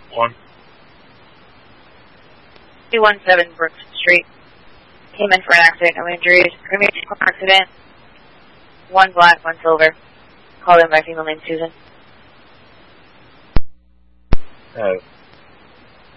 1. 217 Brooks Street. Came in for an accident, no injuries. Previous car accident. 1 black, 1 silver. Called in by female named Susan.